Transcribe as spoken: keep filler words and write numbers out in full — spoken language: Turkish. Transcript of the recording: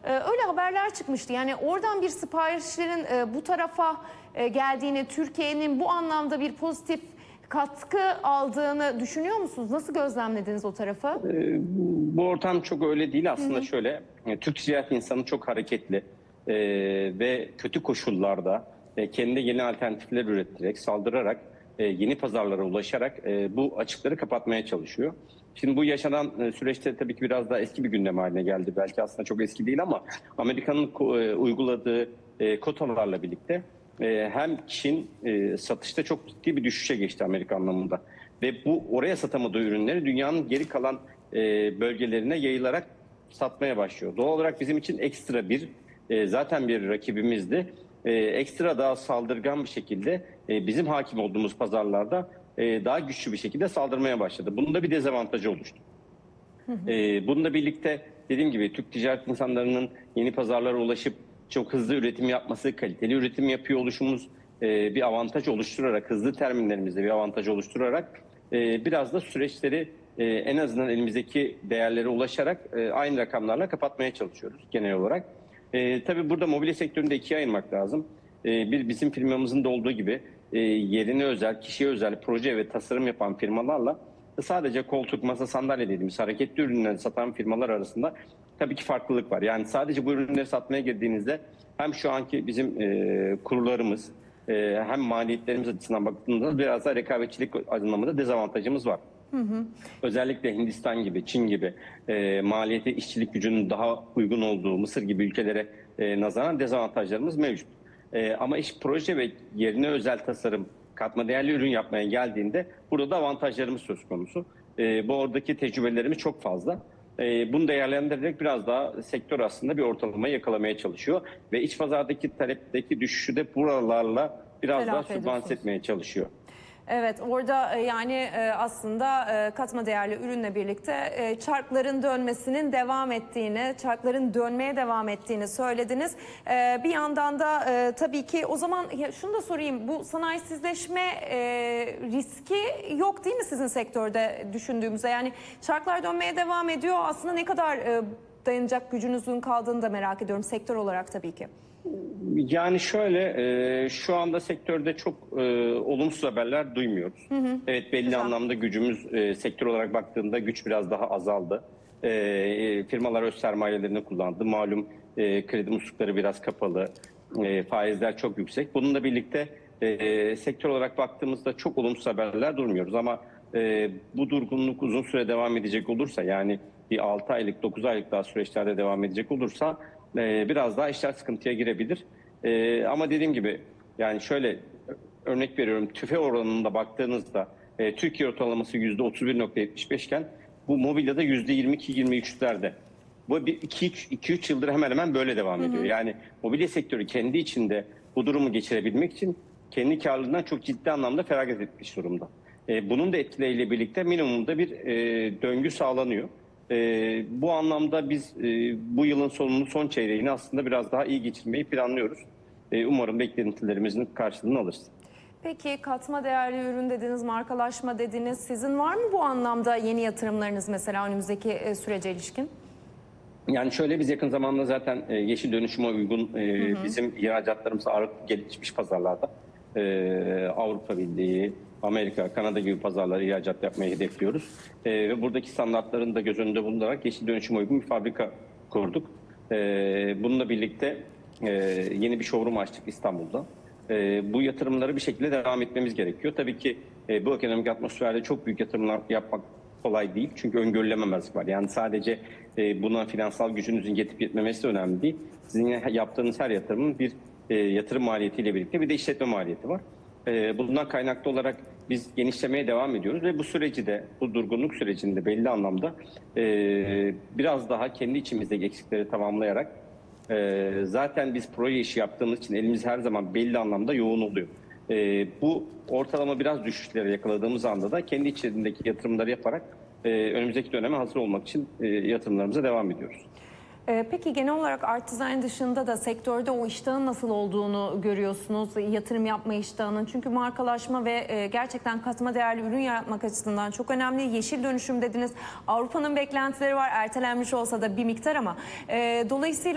e, öyle haberler çıkmıştı. Yani oradan bir siparişlerin e, bu tarafa e, geldiğini, Türkiye'nin bu anlamda bir pozitif katkı aldığını düşünüyor musunuz? Nasıl gözlemlediniz o tarafı? Ee, bu ortam çok öyle değil aslında. Hı hı. Şöyle, Türk ticaret insanı çok hareketli e, ve kötü koşullarda e, kendine yeni alternatifler üreterek, saldırarak, e, yeni pazarlara ulaşarak e, bu açıkları kapatmaya çalışıyor. Şimdi bu yaşanan e, süreçte tabii ki biraz daha eski bir gündem haline geldi. Belki aslında çok eski değil ama Amerika'nın e, uyguladığı e, kotalarla birlikte e, hem Çin e, satışta çok ciddi bir düşüşe geçti Amerika anlamında. Ve bu oraya satamadığı ürünleri dünyanın geri kalan e, bölgelerine yayılarak satmaya başlıyor. Doğal olarak bizim için ekstra bir, e, zaten bir rakibimizdi. E, ekstra daha saldırgan bir şekilde e, bizim hakim olduğumuz pazarlarda e, daha güçlü bir şekilde saldırmaya başladı. Bunun da bir dezavantajı oluştu. Hı hı. E, bununla birlikte dediğim gibi Türk ticaret insanlarının yeni pazarlara ulaşıp çok hızlı üretim yapması, kaliteli üretim yapıyor oluşumuz e, bir avantaj oluşturarak, hızlı terminlerimizde bir avantaj oluşturarak e, biraz da süreçleri e, en azından elimizdeki değerlere ulaşarak e, aynı rakamlarla kapatmaya çalışıyoruz genel olarak. E, tabii burada mobilya sektöründe ikiye ayırmak lazım. E, bir bizim firmamızın da olduğu gibi e, yerine özel, kişiye özel proje ve tasarım yapan firmalarla sadece koltuk, masa, sandalye dediğimiz hareketli ürünleri satan firmalar arasında tabii ki farklılık var. Yani sadece bu ürünleri satmaya girdiğinizde hem şu anki bizim e, kurlarımız e, hem maliyetlerimiz açısından baktığımızda biraz da rekabetçilik anlamında dezavantajımız var. Hı hı. Özellikle Hindistan gibi, Çin gibi e, maliyete, işçilik gücünün daha uygun olduğu Mısır gibi ülkelere e, nazaran dezavantajlarımız mevcut. E, ama iş proje ve yerine özel tasarım, katma değerli ürün yapmaya geldiğinde burada da avantajlarımız söz konusu. E, bu oradaki tecrübelerimiz çok fazla. E, bunu değerlendirerek biraz daha sektör aslında bir ortalamayı yakalamaya çalışıyor. Ve iç pazardaki talepteki düşüşü de buralarla biraz daha sübvanse etmeye çalışıyor. Evet, orada yani aslında katma değerli ürünle birlikte çarkların dönmesinin devam ettiğini, çarkların dönmeye devam ettiğini söylediniz. Bir yandan da tabii ki o zaman şunu da sorayım, bu sanayisizleşme riski yok değil mi sizin sektörde düşündüğümüzde? Yani çarklar dönmeye devam ediyor, aslında ne kadar dayanacak gücünüzün kaldığını da merak ediyorum sektör olarak tabii ki. Yani şöyle, e, şu anda sektörde çok e, olumsuz haberler duymuyoruz. Hı hı. Evet, belli Güzel. anlamda gücümüz e, sektör olarak baktığında güç biraz daha azaldı. E, e, firmalar öz sermayelerini kullandı. Malum e, kredi muslukları biraz kapalı, e, faizler çok yüksek. Bununla birlikte e, sektör olarak baktığımızda çok olumsuz haberler durmuyoruz. Ama e, bu durgunluk uzun süre devam edecek olursa, yani bir altı aylık, dokuz aylık daha süreçlerde devam edecek olursa biraz daha işler sıkıntıya girebilir. Ee, ama dediğim gibi yani şöyle örnek veriyorum, tüfe oranında baktığınızda e, Türkiye ortalaması yüzde otuz bir nokta yetmiş beş iken bu mobilyada yüzde yirmi iki yirmi üçlerde. Bu bir iki üç yıldır hemen hemen böyle devam ediyor. Hı hı. Yani mobilya sektörü kendi içinde bu durumu geçirebilmek için kendi karlılığından çok ciddi anlamda feragat etmiş durumda. E, bunun da etkileriyle birlikte minimumda bir e, döngü sağlanıyor. Ee, bu anlamda biz e, bu yılın sonunu, son çeyreğini aslında biraz daha iyi geçirmeyi planlıyoruz. Ee, umarım beklentilerimizin karşılığını alırız. Peki katma değerli ürün dediniz, markalaşma dediniz. Sizin var mı bu anlamda yeni yatırımlarınız mesela önümüzdeki e, sürece ilişkin? Yani şöyle, biz yakın zamanda zaten e, yeşil dönüşüme uygun e, hı hı. bizim ihracatlarımız ağırlıklı gelişmiş pazarlarda. E, Avrupa Birliği, Amerika, Kanada gibi pazarlara ihracat yapmayı hedefliyoruz. E, ve buradaki standartların da göz önünde bulundurarak yeşil dönüşüme uygun bir fabrika kurduk. E, bununla birlikte e, yeni bir showroom açtık İstanbul'da. E, bu yatırımları bir şekilde devam etmemiz gerekiyor. Tabii ki e, bu ekonomik atmosferde çok büyük yatırımlar yapmak kolay değil. Çünkü öngörülememezlik var. Yani sadece e, buna finansal gücünüzün yetip yetmemesi de önemli değil. Sizin yaptığınız her yatırımın bir e, yatırım maliyetiyle birlikte bir de işletme maliyeti var. E, bundan kaynaklı olarak biz genişlemeye devam ediyoruz ve bu süreci de, bu durgunluk sürecinde belli anlamda e, biraz daha kendi içimizdeki eksikleri tamamlayarak e, zaten biz proje işi yaptığımız için elimiz her zaman belli anlamda yoğun oluyor. E, bu ortalama biraz düşüşlere yakaladığımız anda da kendi içerisindeki yatırımları yaparak e, önümüzdeki döneme hazır olmak için e, yatırımlarımıza devam ediyoruz. Peki genel olarak artizan dışında da sektörde o iştahın nasıl olduğunu görüyorsunuz, yatırım yapma iştahının? Çünkü markalaşma ve gerçekten katma değerli ürün yaratmak açısından çok önemli. Yeşil dönüşüm dediniz, Avrupa'nın beklentileri var, ertelenmiş olsa da bir miktar ama dolayısıyla